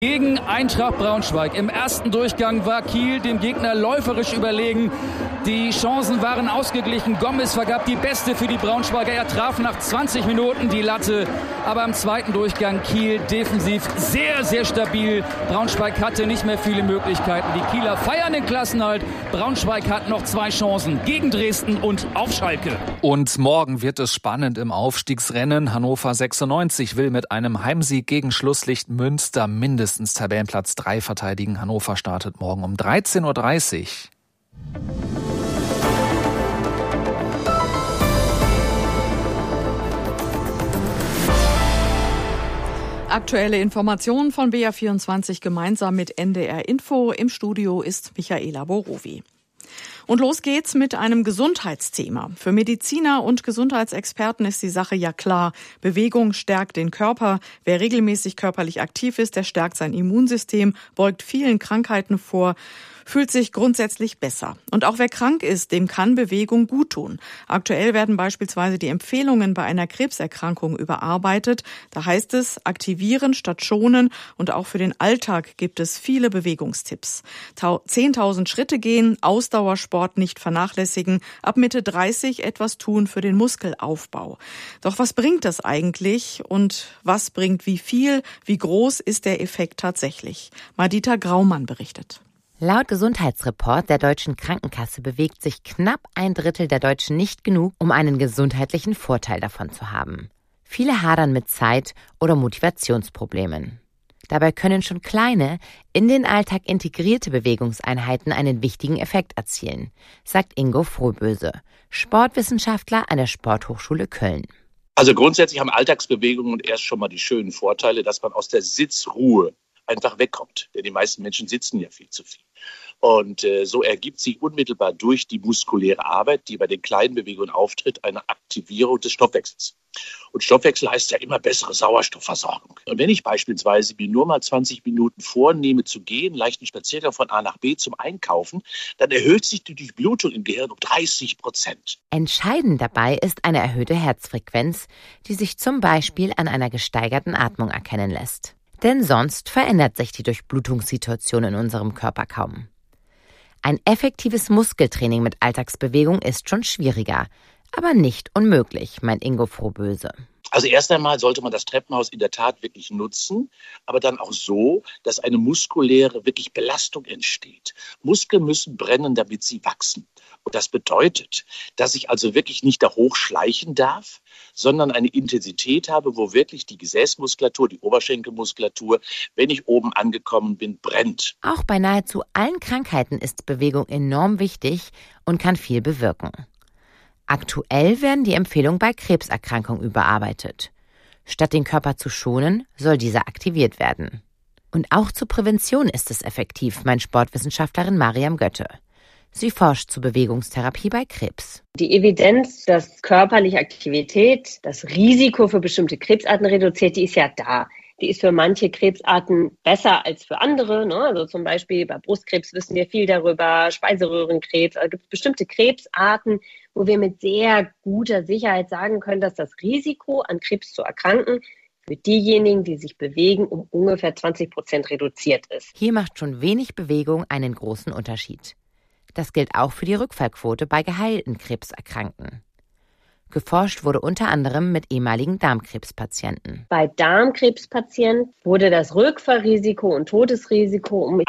Gegen Eintracht Braunschweig. Im ersten Durchgang war Kiel dem Gegner läuferisch überlegen. Die Chancen waren ausgeglichen. Gomez vergab die beste für die Braunschweiger. Er traf nach 20 Minuten die Latte. Aber im zweiten Durchgang Kiel defensiv sehr, sehr stabil. Braunschweig hatte nicht mehr viele Möglichkeiten. Die Kieler feiern den Klassenerhalt. Braunschweig hat noch 2 Chancen gegen Dresden und auf Schalke. Und morgen wird es spannend im Aufstiegsrennen. Hannover 96 will mit einem Heimsieg gegen Schlusslicht Münster mindestens Tabellenplatz 3 verteidigen. Hannover startet morgen um 13:30 Uhr. Aktuelle Informationen von BR24 gemeinsam mit NDR Info. Im Studio ist Michaela Borowi. Und los geht's mit einem Gesundheitsthema. Für Mediziner und Gesundheitsexperten ist die Sache ja klar. Bewegung stärkt den Körper. Wer regelmäßig körperlich aktiv ist, der stärkt sein Immunsystem, beugt vielen Krankheiten vor, fühlt sich grundsätzlich besser. Und auch wer krank ist, dem kann Bewegung guttun. Aktuell werden beispielsweise die Empfehlungen bei einer Krebserkrankung überarbeitet. Da heißt es, aktivieren statt schonen. Und auch für den Alltag gibt es viele Bewegungstipps. 10.000 Schritte gehen, Ausdauersport nicht vernachlässigen, ab Mitte 30 etwas tun für den Muskelaufbau. Doch was bringt das eigentlich und was bringt wie viel, wie groß ist der Effekt tatsächlich? Madita Graumann berichtet. Laut Gesundheitsreport der Deutschen Krankenkasse bewegt sich knapp 1/3 der Deutschen nicht genug, um einen gesundheitlichen Vorteil davon zu haben. Viele hadern mit Zeit- oder Motivationsproblemen. Dabei können schon kleine, in den Alltag integrierte Bewegungseinheiten einen wichtigen Effekt erzielen, sagt Ingo Frohböse, Sportwissenschaftler an der Sporthochschule Köln. Also grundsätzlich haben Alltagsbewegungen erst schon mal die schönen Vorteile, dass man aus der Sitzruhe einfach wegkommt. Denn die meisten Menschen sitzen ja viel zu viel. Und so ergibt sich unmittelbar durch die muskuläre Arbeit, die bei den kleinen Bewegungen auftritt, eine Aktivierung des Stoffwechsels. Und Stoffwechsel heißt ja immer bessere Sauerstoffversorgung. Und wenn ich beispielsweise mir nur mal 20 Minuten vornehme zu gehen, leichten Spaziergang von A nach B zum Einkaufen, dann erhöht sich die Durchblutung im Gehirn um 30%. Entscheidend dabei ist eine erhöhte Herzfrequenz, die sich zum Beispiel an einer gesteigerten Atmung erkennen lässt. Denn sonst verändert sich die Durchblutungssituation in unserem Körper kaum. Ein effektives Muskeltraining mit Alltagsbewegung ist schon schwieriger, aber nicht unmöglich, meint Ingo Frohböse. Also erst einmal sollte man das Treppenhaus in der Tat wirklich nutzen, aber dann auch so, dass eine muskuläre wirklich Belastung entsteht. Muskeln müssen brennen, damit sie wachsen. Und das bedeutet, dass ich also wirklich nicht da hochschleichen darf, sondern eine Intensität habe, wo wirklich die Gesäßmuskulatur, die Oberschenkelmuskulatur, wenn ich oben angekommen bin, brennt. Auch bei nahezu allen Krankheiten ist Bewegung enorm wichtig und kann viel bewirken. Aktuell werden die Empfehlungen bei Krebserkrankungen überarbeitet. Statt den Körper zu schonen, soll dieser aktiviert werden. Und auch zur Prävention ist es effektiv, meint Sportwissenschaftlerin Mariam Götte. Sie forscht zur Bewegungstherapie bei Krebs. Die Evidenz, dass körperliche Aktivität das Risiko für bestimmte Krebsarten reduziert, die ist ja da. Die ist für manche Krebsarten besser als für andere. Ne? Also zum Beispiel bei Brustkrebs wissen wir viel darüber, Speiseröhrenkrebs. Also gibt es bestimmte Krebsarten, wo wir mit sehr guter Sicherheit sagen können, dass das Risiko, an Krebs zu erkranken, für diejenigen, die sich bewegen, um ungefähr 20% reduziert ist. Hier macht schon wenig Bewegung einen großen Unterschied. Das gilt auch für die Rückfallquote bei geheilten Krebserkrankten. Geforscht wurde unter anderem mit ehemaligen Darmkrebspatienten. Bei Darmkrebspatienten wurde das Rückfallrisiko und Todesrisiko um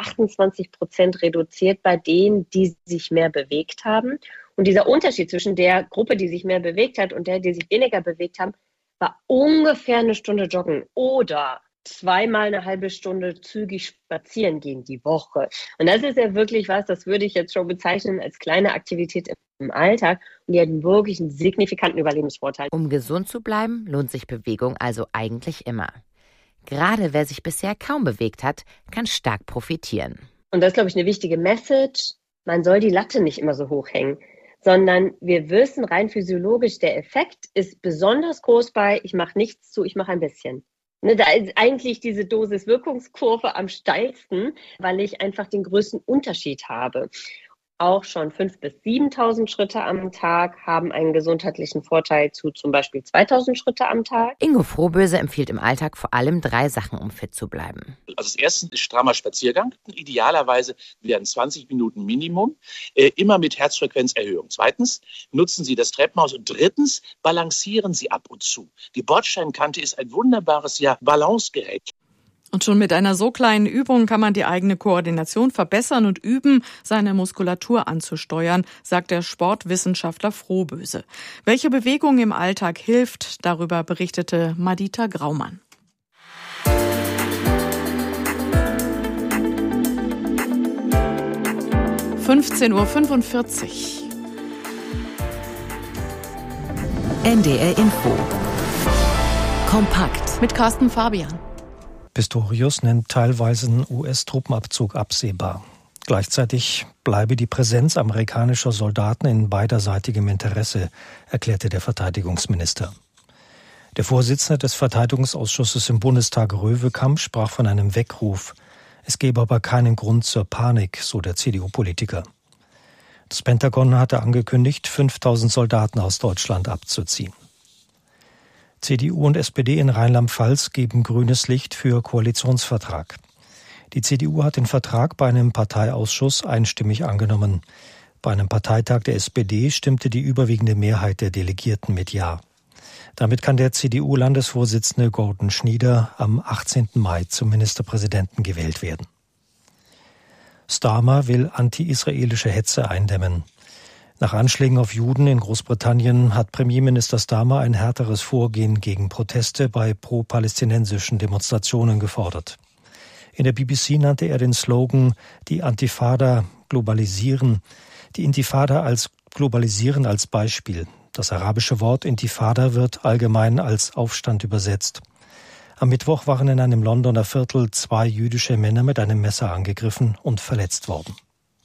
28% reduziert bei denen, die sich mehr bewegt haben. Und dieser Unterschied zwischen der Gruppe, die sich mehr bewegt hat und der, die sich weniger bewegt haben, war ungefähr 1 Stunde joggen oder 2-mal eine halbe Stunde zügig spazieren gehen die Woche. Und das ist ja wirklich was, das würde ich jetzt schon bezeichnen als kleine Aktivität im Alltag. Und die hat wirklich einen signifikanten Überlebensvorteil. Um gesund zu bleiben, lohnt sich Bewegung also eigentlich immer. Gerade wer sich bisher kaum bewegt hat, kann stark profitieren. Und das ist, glaube ich, eine wichtige Message. Man soll die Latte nicht immer so hoch hängen, sondern wir wissen rein physiologisch, der Effekt ist besonders groß bei ich mache nichts zu, ich mache ein bisschen. Da ist eigentlich diese Dosis-Wirkungskurve am steilsten, weil ich einfach den größten Unterschied habe. auch schon 5.000 bis 7.000 Schritte am Tag, haben einen gesundheitlichen Vorteil zu zum Beispiel 2.000 Schritte am Tag. Ingo Frohböse empfiehlt im Alltag vor allem 3 Sachen, um fit zu bleiben. Also das erste ist strammer Spaziergang, idealerweise wären 20 Minuten Minimum, immer mit Herzfrequenzerhöhung. Zweitens, nutzen Sie das Treppenhaus und drittens, balancieren Sie ab und zu. Die Bordsteinkante ist ein wunderbares Balancegerät. Und schon mit einer so kleinen Übung kann man die eigene Koordination verbessern und üben, seine Muskulatur anzusteuern, sagt der Sportwissenschaftler Frohböse. Welche Bewegung im Alltag hilft, darüber berichtete Madita Graumann. (15:45 Uhr). NDR Info. Kompakt. Mit Carsten Fabian. Pistorius nennt teilweise einen US-Truppenabzug absehbar. Gleichzeitig bleibe die Präsenz amerikanischer Soldaten in beiderseitigem Interesse, erklärte der Verteidigungsminister. Der Vorsitzende des Verteidigungsausschusses im Bundestag, Röwekamp, sprach von einem Weckruf. Es gebe aber keinen Grund zur Panik, so der CDU-Politiker. Das Pentagon hatte angekündigt, 5.000 Soldaten aus Deutschland abzuziehen. CDU und SPD in Rheinland-Pfalz geben grünes Licht für Koalitionsvertrag. Die CDU hat den Vertrag bei einem Parteiausschuss einstimmig angenommen. Bei einem Parteitag der SPD stimmte die überwiegende Mehrheit der Delegierten mit Ja. Damit kann der CDU-Landesvorsitzende Gordon Schnieder am 18. Mai zum Ministerpräsidenten gewählt werden. Starmer will anti-israelische Hetze eindämmen. Nach Anschlägen auf Juden in Großbritannien hat Premierminister Starmer ein härteres Vorgehen gegen Proteste bei pro-palästinensischen Demonstrationen gefordert. In der BBC nannte er den Slogan Die Intifada als Globalisieren als Beispiel. Das arabische Wort Intifada wird allgemein als Aufstand übersetzt. Am Mittwoch waren in einem Londoner Viertel 2 jüdische Männer mit einem Messer angegriffen und verletzt worden.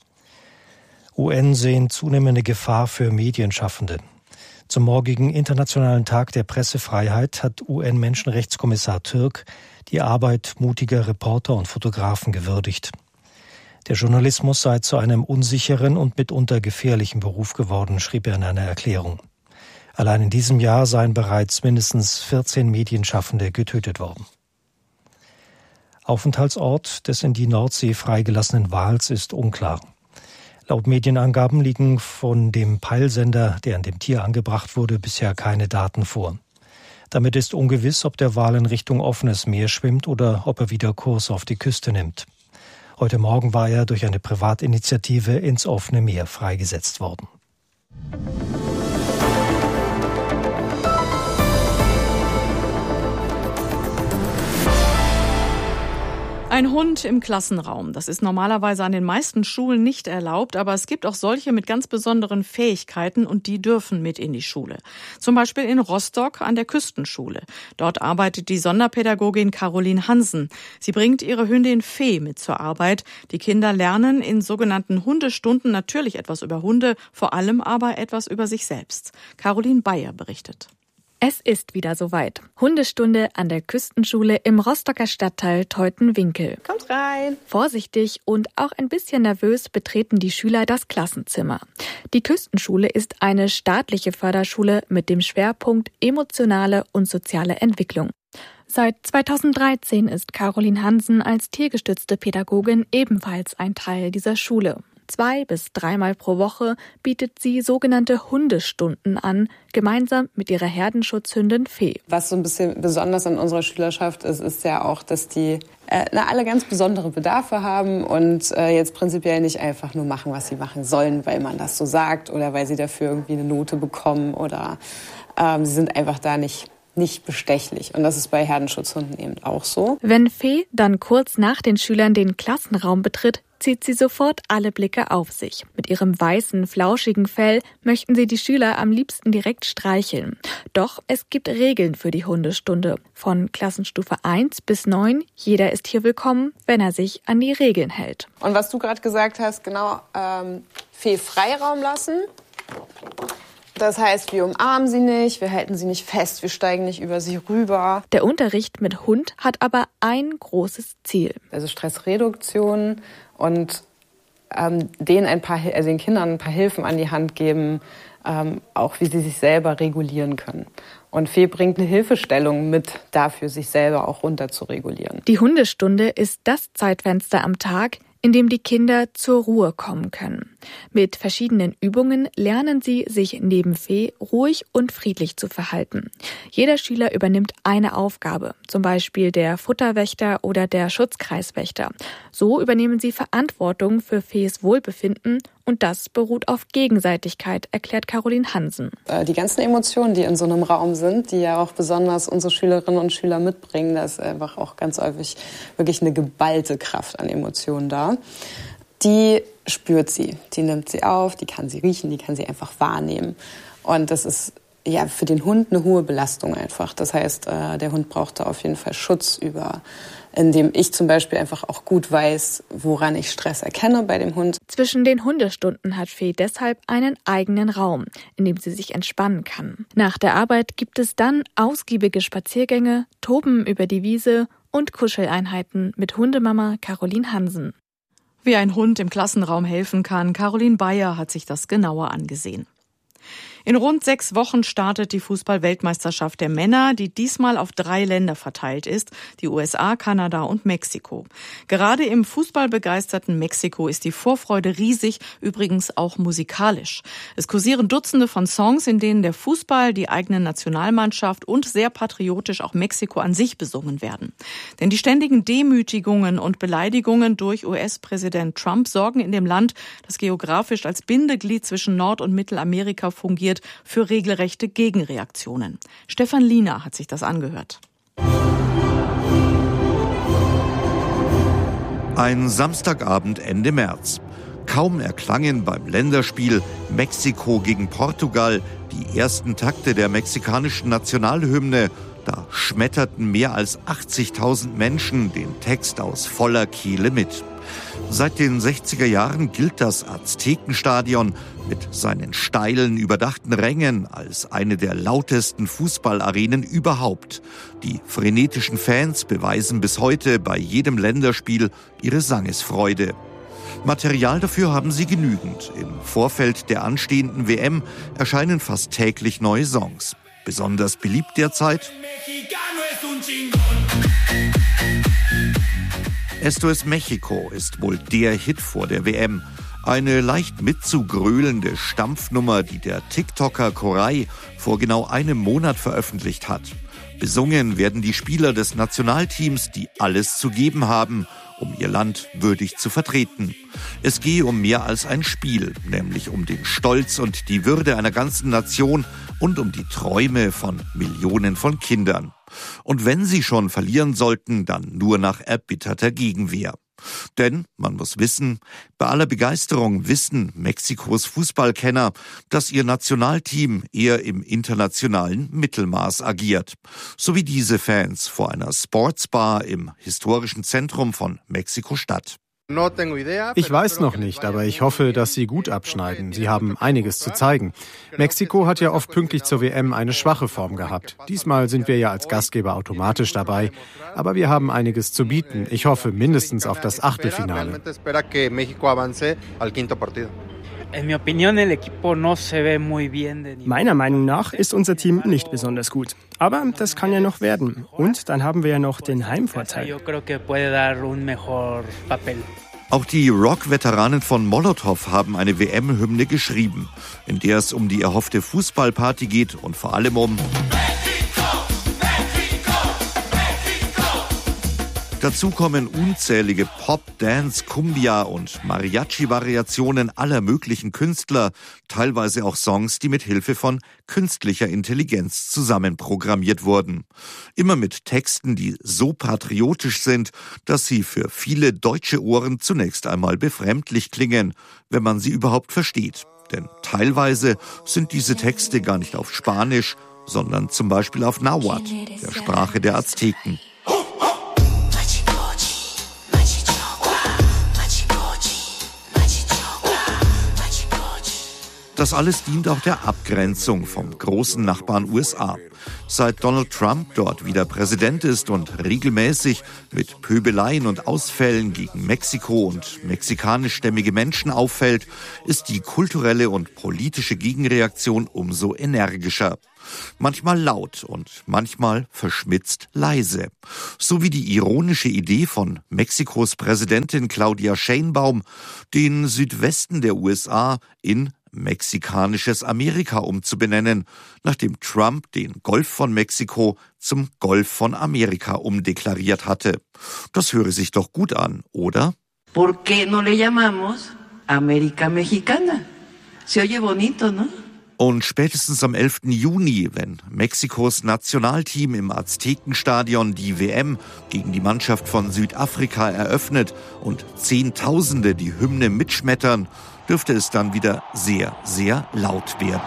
UN sehen zunehmende Gefahr für Medienschaffende. Zum morgigen Internationalen Tag der Pressefreiheit hat UN-Menschenrechtskommissar Türk die Arbeit mutiger Reporter und Fotografen gewürdigt. Der Journalismus sei zu einem unsicheren und mitunter gefährlichen Beruf geworden, schrieb er in einer Erklärung. Allein in diesem Jahr seien bereits mindestens 14 Medienschaffende getötet worden. Aufenthaltsort des in die Nordsee freigelassenen Wals ist unklar. Laut Medienangaben liegen von dem Peilsender, der an dem Tier angebracht wurde, bisher keine Daten vor. Damit ist ungewiss, ob der Wal in Richtung offenes Meer schwimmt oder ob er wieder Kurs auf die Küste nimmt. Heute Morgen war er durch eine Privatinitiative ins offene Meer freigesetzt worden. Ein Hund im Klassenraum, das ist normalerweise an den meisten Schulen nicht erlaubt, aber es gibt auch solche mit ganz besonderen Fähigkeiten und die dürfen mit in die Schule. Zum Beispiel in Rostock an der Küstenschule. Dort arbeitet die Sonderpädagogin Caroline Hansen. Sie bringt ihre Hündin Fee mit zur Arbeit. Die Kinder lernen in sogenannten Hundestunden natürlich etwas über Hunde, vor allem aber etwas über sich selbst. Caroline Bayer berichtet. Es ist wieder soweit. Hundestunde an der Küstenschule im Rostocker Stadtteil Teutenwinkel. Kommt rein! Vorsichtig und auch ein bisschen nervös betreten die Schüler das Klassenzimmer. Die Küstenschule ist eine staatliche Förderschule mit dem Schwerpunkt emotionale und soziale Entwicklung. Seit 2013 ist Caroline Hansen als tiergestützte Pädagogin ebenfalls ein Teil dieser Schule. 2 bis 3 Mal pro Woche bietet sie sogenannte Hundestunden an, gemeinsam mit ihrer Herdenschutzhündin Fee. Was so ein bisschen besonders an unserer Schülerschaft ist ja auch, dass die alle ganz besondere Bedarfe haben und jetzt prinzipiell nicht einfach nur machen, was sie machen sollen, weil man das so sagt oder weil sie dafür irgendwie eine Note bekommen oder sie sind einfach da nicht bestechlich. Und das ist bei Herdenschutzhunden eben auch so. Wenn Fee dann kurz nach den Schülern den Klassenraum betritt, zieht sie sofort alle Blicke auf sich. Mit ihrem weißen, flauschigen Fell möchten sie die Schüler am liebsten direkt streicheln. Doch es gibt Regeln für die Hundestunde. Von Klassenstufe 1 bis 9, jeder ist hier willkommen, wenn er sich an die Regeln hält. Und was du gerade gesagt hast, genau, Fee Freiraum lassen. Das heißt, wir umarmen sie nicht, wir halten sie nicht fest, wir steigen nicht über sie rüber. Der Unterricht mit Hund hat aber ein großes Ziel. Also Stressreduktion und den Kindern ein paar Hilfen an die Hand geben, auch wie sie sich selber regulieren können. Und Fee bringt eine Hilfestellung mit dafür, sich selber auch runter zu regulieren. Die Hundestunde ist das Zeitfenster am Tag, in dem die Kinder zur Ruhe kommen können. Mit verschiedenen Übungen lernen sie, sich neben Fee ruhig und friedlich zu verhalten. Jeder Schüler übernimmt eine Aufgabe, zum Beispiel der Futterwächter oder der Schutzkreiswächter. So übernehmen sie Verantwortung für Fees Wohlbefinden und das beruht auf Gegenseitigkeit, erklärt Caroline Hansen. Die ganzen Emotionen, die in so einem Raum sind, die ja auch besonders unsere Schülerinnen und Schüler mitbringen, da ist einfach auch ganz häufig wirklich eine geballte Kraft an Emotionen da. Die spürt sie, die nimmt sie auf, die kann sie riechen, die kann sie einfach wahrnehmen. Und das ist ja für den Hund eine hohe Belastung einfach. Das heißt, der Hund braucht da auf jeden Fall Schutz indem ich zum Beispiel einfach auch gut weiß, woran ich Stress erkenne bei dem Hund. Zwischen den Hundestunden hat Fee deshalb einen eigenen Raum, in dem sie sich entspannen kann. Nach der Arbeit gibt es dann ausgiebige Spaziergänge, Toben über die Wiese und Kuscheleinheiten mit Hundemama Caroline Hansen. Wie ein Hund im Klassenraum helfen kann, Caroline Bayer hat sich das genauer angesehen. In rund 6 Wochen startet die Fußball-Weltmeisterschaft der Männer, die diesmal auf 3 Länder verteilt ist, die USA, Kanada und Mexiko. Gerade im fußballbegeisterten Mexiko ist die Vorfreude riesig, übrigens auch musikalisch. Es kursieren Dutzende von Songs, in denen der Fußball, die eigene Nationalmannschaft und sehr patriotisch auch Mexiko an sich besungen werden. Denn die ständigen Demütigungen und Beleidigungen durch US-Präsident Trump sorgen in dem Land, das geografisch als Bindeglied zwischen Nord- und Mittelamerika fungiert, für regelrechte Gegenreaktionen. Stefan Liener hat sich das angehört. Ein Samstagabend Ende März. Kaum erklangen beim Länderspiel Mexiko gegen Portugal die ersten Takte der mexikanischen Nationalhymne, da schmetterten mehr als 80.000 Menschen den Text aus voller Kehle mit. Seit den 60er Jahren gilt das Aztekenstadion mit seinen steilen, überdachten Rängen als eine der lautesten Fußballarenen überhaupt. Die frenetischen Fans beweisen bis heute bei jedem Länderspiel ihre Sangesfreude. Material dafür haben sie genügend. Im Vorfeld der anstehenden WM erscheinen fast täglich neue Songs. Besonders beliebt derzeit Esto es Mexico ist wohl der Hit vor der WM. Eine leicht mitzugröhlende Stampfnummer, die der TikToker Koray vor genau einem Monat veröffentlicht hat. Besungen werden die Spieler des Nationalteams, die alles zu geben haben, um ihr Land würdig zu vertreten. Es gehe um mehr als ein Spiel, nämlich um den Stolz und die Würde einer ganzen Nation und um die Träume von Millionen von Kindern. Und wenn sie schon verlieren sollten, dann nur nach erbitterter Gegenwehr. Denn, man muss wissen, bei aller Begeisterung wissen Mexikos Fußballkenner, dass ihr Nationalteam eher im internationalen Mittelmaß agiert. So wie diese Fans vor einer Sportsbar im historischen Zentrum von Mexiko-Stadt. Ich weiß noch nicht, aber ich hoffe, dass sie gut abschneiden. Sie haben einiges zu zeigen. Mexiko hat ja oft pünktlich zur WM eine schwache Form gehabt. Diesmal sind wir ja als Gastgeber automatisch dabei. Aber wir haben einiges zu bieten. Ich hoffe mindestens auf das Achtelfinale. Meiner Meinung nach ist unser Team nicht besonders gut. Aber das kann ja noch werden. Und dann haben wir ja noch den Heimvorteil. Auch die Rock-Veteranen von Molotow haben eine WM-Hymne geschrieben, in der es um die erhoffte Fußballparty geht und vor allem um Dazu kommen unzählige Pop, Dance, Cumbia und Mariachi-Variationen aller möglichen Künstler, teilweise auch Songs, die mit Hilfe von künstlicher Intelligenz zusammenprogrammiert wurden. Immer mit Texten, die so patriotisch sind, dass sie für viele deutsche Ohren zunächst einmal befremdlich klingen, wenn man sie überhaupt versteht. Denn teilweise sind diese Texte gar nicht auf Spanisch, sondern zum Beispiel auf Nahuatl, der Sprache der Azteken. Das alles dient auch der Abgrenzung vom großen Nachbarn USA. Seit Donald Trump dort wieder Präsident ist und regelmäßig mit Pöbeleien und Ausfällen gegen Mexiko und mexikanischstämmige Menschen auffällt, ist die kulturelle und politische Gegenreaktion umso energischer. Manchmal laut und manchmal verschmitzt leise. So wie die ironische Idee von Mexikos Präsidentin Claudia Sheinbaum, den Südwesten der USA in Mexikanisches Amerika umzubenennen, nachdem Trump den Golf von Mexiko zum Golf von Amerika umdeklariert hatte. Das höre sich doch gut an, oder? ¿Por qué no le llamamos América Mexicana? Se oye bonito, ¿no? Und spätestens am 11. Juni, wenn Mexikos Nationalteam im Aztekenstadion die WM gegen die Mannschaft von Südafrika eröffnet und Zehntausende die Hymne mitschmettern, dürfte es dann wieder sehr, sehr laut werden.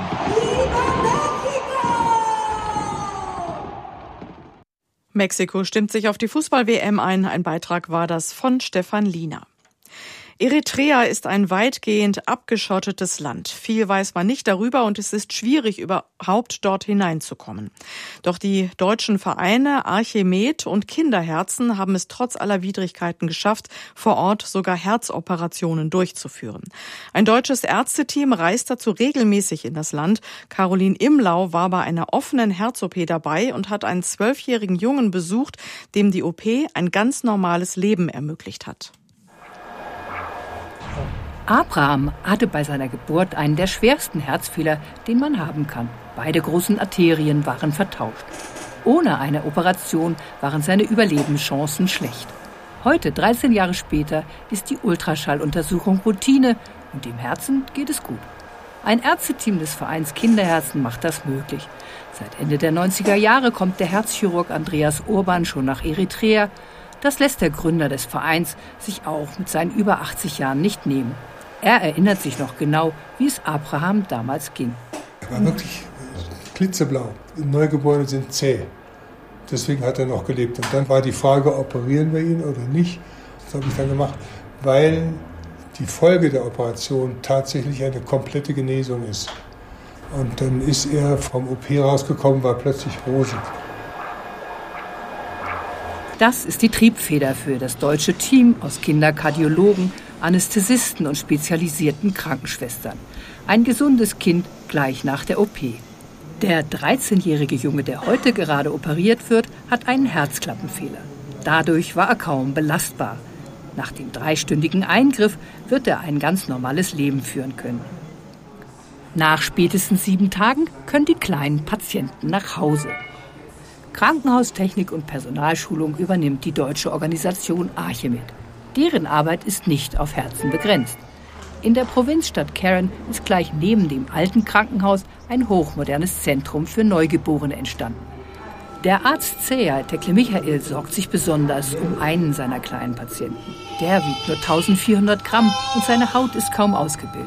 Mexiko stimmt sich auf die Fußball-WM ein. Ein Beitrag war das von Stefan Liener. Eritrea ist ein weitgehend abgeschottetes Land. Viel weiß man nicht darüber und es ist schwierig, überhaupt dort hineinzukommen. Doch die deutschen Vereine Archimed und Kinderherzen haben es trotz aller Widrigkeiten geschafft, vor Ort sogar Herzoperationen durchzuführen. Ein deutsches Ärzteteam reist dazu regelmäßig in das Land. Caroline Imlau war bei einer offenen Herz-OP dabei und hat einen 12-jährigen Jungen besucht, dem die OP ein ganz normales Leben ermöglicht hat. Abraham hatte bei seiner Geburt einen der schwersten Herzfehler, den man haben kann. Beide großen Arterien waren vertauscht. Ohne eine Operation waren seine Überlebenschancen schlecht. Heute, 13 Jahre später, ist die Ultraschalluntersuchung Routine und dem Herzen geht es gut. Ein Ärzteteam des Vereins Kinderherzen macht das möglich. Seit Ende der 90er Jahre kommt der Herzchirurg Andreas Urban schon nach Eritrea. Das lässt der Gründer des Vereins sich auch mit seinen über 80 Jahren nicht nehmen. Er erinnert sich noch genau, wie es Abraham damals ging. Er war wirklich klitzeblau. Neugeborene sind zäh. Deswegen hat er noch gelebt. Und dann war die Frage, operieren wir ihn oder nicht. Das habe ich dann gemacht, weil die Folge der Operation tatsächlich eine komplette Genesung ist. Und dann ist er vom OP rausgekommen, war plötzlich rosig. Das ist die Triebfeder für das deutsche Team aus Kinderkardiologen, Anästhesisten und spezialisierten Krankenschwestern. Ein gesundes Kind gleich nach der OP. Der 13-jährige Junge, der heute gerade operiert wird, hat einen Herzklappenfehler. Dadurch war er kaum belastbar. Nach dem 3-stündigen Eingriff wird er ein ganz normales Leben führen können. Nach spätestens 7 Tagen können die kleinen Patienten nach Hause. Krankenhaustechnik und Personalschulung übernimmt die deutsche Organisation Archimed. Deren Arbeit ist nicht auf Herzen begrenzt. In der Provinzstadt Keren ist gleich neben dem alten Krankenhaus ein hochmodernes Zentrum für Neugeborene entstanden. Der Arzt Zeya Tekle Michael sorgt sich besonders um einen seiner kleinen Patienten. Der wiegt nur 1400 Gramm und seine Haut ist kaum ausgebildet.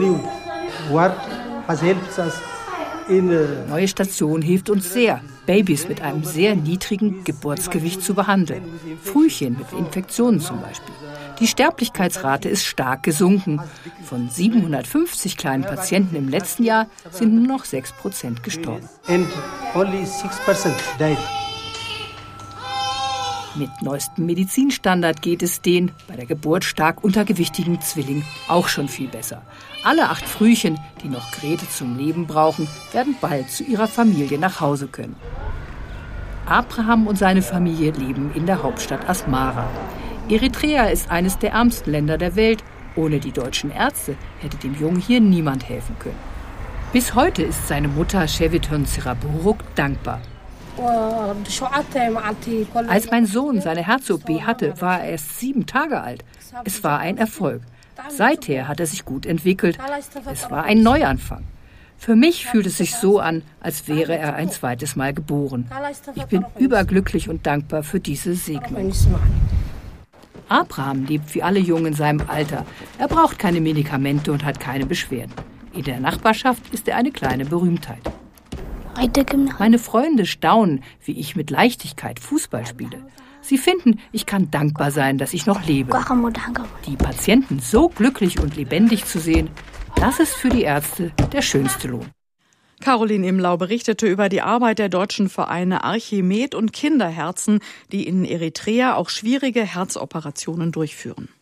Neue Station hilft uns sehr, Babys mit einem sehr niedrigen Geburtsgewicht zu behandeln. Frühchen mit Infektionen zum Beispiel. Die Sterblichkeitsrate ist stark gesunken. Von 750 kleinen Patienten im letzten Jahr sind nur noch 6% gestorben. Mit neuestem Medizinstandard geht es den bei der Geburt stark untergewichtigen Zwillingen auch schon viel besser. Alle 8 Frühchen, die noch Geräte zum Leben brauchen, werden bald zu ihrer Familie nach Hause können. Abraham und seine Familie leben in der Hauptstadt Asmara. Eritrea ist eines der ärmsten Länder der Welt. Ohne die deutschen Ärzte hätte dem Jungen hier niemand helfen können. Bis heute ist seine Mutter Sheviton Siraburuk dankbar. Als mein Sohn seine Herz-OP hatte, war er erst 7 Tage alt. Es war ein Erfolg. Seither hat er sich gut entwickelt. Es war ein Neuanfang. Für mich fühlt es sich so an, als wäre er ein zweites Mal geboren. Ich bin überglücklich und dankbar für diese Segnung. Abraham lebt wie alle Jungen in seinem Alter. Er braucht keine Medikamente und hat keine Beschwerden. In der Nachbarschaft ist er eine kleine Berühmtheit. Meine Freunde staunen, wie ich mit Leichtigkeit Fußball spiele. Sie finden, ich kann dankbar sein, dass ich noch lebe. Die Patienten so glücklich und lebendig zu sehen, Das ist für die Ärzte der schönste Lohn. Caroline Imlau berichtete über die Arbeit der deutschen Vereine Archimed und Kinderherzen, die in Eritrea auch schwierige Herzoperationen durchführen.